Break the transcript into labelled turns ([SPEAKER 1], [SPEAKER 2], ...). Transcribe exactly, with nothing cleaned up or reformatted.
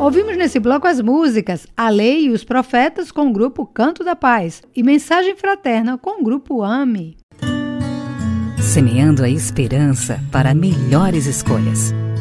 [SPEAKER 1] Ouvimos nesse bloco as músicas A Lei e os Profetas com o grupo Canto da Paz e Mensagem Fraterna com o grupo AME.
[SPEAKER 2] Semeando a esperança para melhores escolhas.